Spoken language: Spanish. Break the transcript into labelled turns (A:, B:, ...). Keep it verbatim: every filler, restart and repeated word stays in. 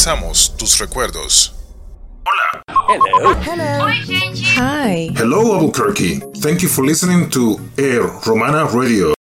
A: Abrazamos tus recuerdos.
B: Hello.
C: Hello.
D: Oi, gente.
C: Hi.
E: Hello, Albuquerque. Thank you for listening to Air Romana Radio.